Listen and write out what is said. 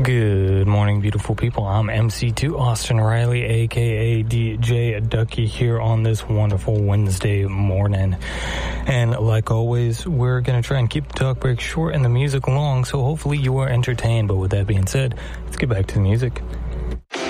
Good morning, beautiful people. I'm MC2 Austin Riley, aka DJ Ducky, here on this wonderful Wednesday morning. And like always, we're going to try and keep the talk break short and the music long, so hopefully you are entertained. But with that being said, let's get back to the music.